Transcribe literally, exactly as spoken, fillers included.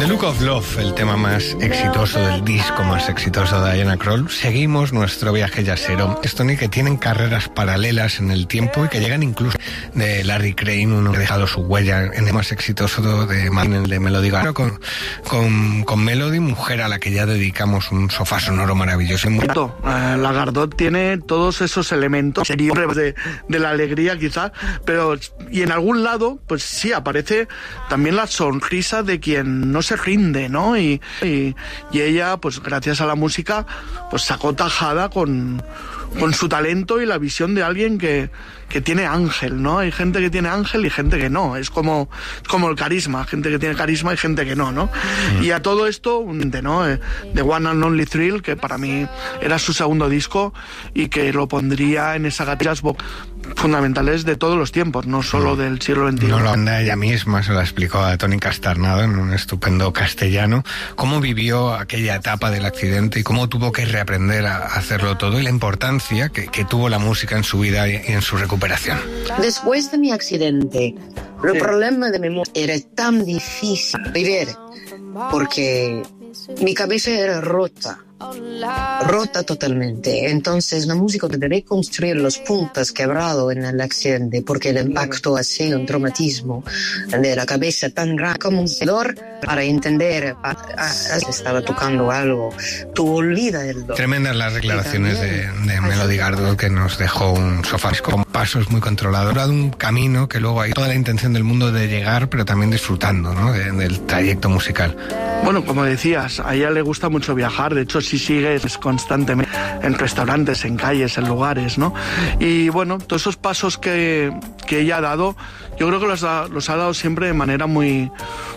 The Look of Love, el tema más exitoso del disco más exitoso de Diana Krall, seguimos nuestro viaje jazzero. Esto ni que tienen carreras paralelas en el tiempo y que llegan incluso de Larry Crane, uno que ha dejado su huella en el más exitoso de, de, de Melody Gardot, con, con, con Melody, mujer a la que ya dedicamos un sofá sonoro maravilloso. La Gardot tiene todos esos elementos de, de la alegría quizás, pero y en algún lado pues sí aparece también la sonrisa de quien no se rinde, ¿no? Y, y, y ella, pues gracias a la música, pues sacó tajada con, con su talento y la visión de alguien que, que tiene ángel, ¿no? Hay gente que tiene ángel y gente que no. Es como, como el carisma, gente que tiene carisma y gente que no, ¿no? Mm. Y a todo esto, ¿no? The One and Only Thrill, que para mí era su segundo disco y que lo pondría en esa gatillas fundamentales de todos los tiempos, no solo del siglo veintiuno. No, la banda ella misma se la explicó a Tony Castarnado en un estupendo castellano, cómo vivió aquella etapa del accidente y cómo tuvo que reaprender a hacerlo todo y la importancia que, que tuvo la música en su vida y en su recuperación. Después de mi accidente, el sí. problema de mi música era tan difícil vivir porque mi cabeza era rota. Rota totalmente. Entonces la música de reconstruir los puntos quebrados en el accidente, porque el impacto ha sido un traumatismo de la cabeza tan grande como un dolor para entender ah, ah, estaba tocando algo, tú olvidas el dolor. Tremendas las declaraciones de, de Melody Gardot, que nos dejó un sofá con pasos muy controlados, de un camino que luego hay toda la intención del mundo de llegar, pero también disfrutando, ¿no? de, del trayecto musical. Bueno, como decías, a ella le gusta mucho viajar, de hecho si sigues constantemente en restaurantes, en calles, en lugares, ¿no? Y bueno, todos esos pasos que, que ella ha dado, yo creo que los ha, los ha dado siempre de manera muy,